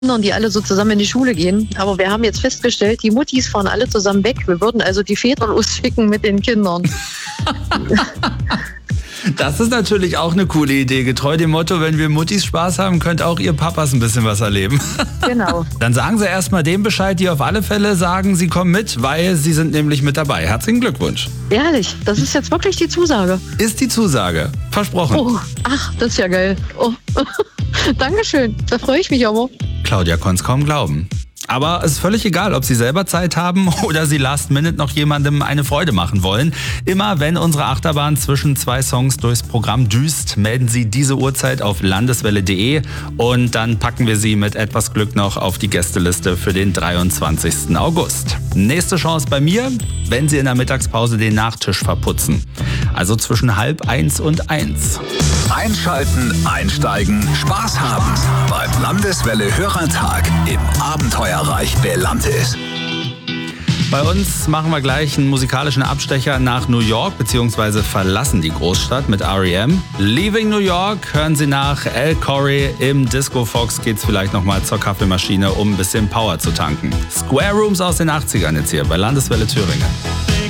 Kindern, die alle so zusammen in die Schule gehen. Aber wir haben jetzt festgestellt, die Muttis fahren alle zusammen weg. Wir würden also die Väter losschicken mit den Kindern. Das ist natürlich auch eine coole Idee. Getreu dem Motto, wenn wir Muttis Spaß haben, könnt auch ihr Papas ein bisschen was erleben. Genau. Dann sagen Sie erstmal dem Bescheid, die auf alle Fälle sagen, Sie kommen mit, weil Sie sind nämlich mit dabei. Herzlichen Glückwunsch. Ehrlich, das ist jetzt wirklich die Zusage. Ist die Zusage. Versprochen. Oh, ach, das ist ja geil. Oh. Dankeschön, da freue ich mich aber. Claudia konnte es kaum glauben. Aber es ist völlig egal, ob Sie selber Zeit haben oder Sie last minute noch jemandem eine Freude machen wollen. Immer wenn unsere Achterbahn zwischen 2 Songs durchs Programm düst, melden Sie diese Uhrzeit auf landeswelle.de und dann packen wir Sie mit etwas Glück noch auf die Gästeliste für den 23. August. Nächste Chance bei mir, wenn Sie in der Mittagspause den Nachtisch verputzen. Also zwischen 12:30 und 1. Einschalten, einsteigen, Spaß haben beim Landeswelle Hörertag im Abenteuerreich Belantis. Bei uns machen wir gleich einen musikalischen Abstecher nach New York bzw. verlassen die Großstadt mit R.E.M. Leaving New York hören Sie nach Al Corey. Im Disco Fox geht's vielleicht nochmal zur Kaffeemaschine, um ein bisschen Power zu tanken. Square Rooms aus den 80ern jetzt hier bei Landeswelle Thüringen.